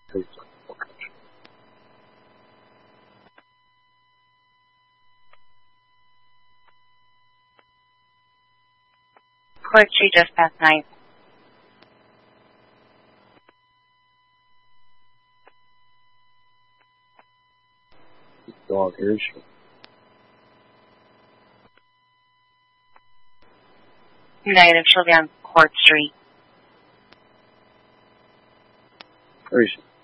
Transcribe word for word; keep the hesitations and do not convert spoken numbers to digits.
Please look for country. Court Street, just past nine. Dog Airship. Negative, she'll be on Court Street. Where is she?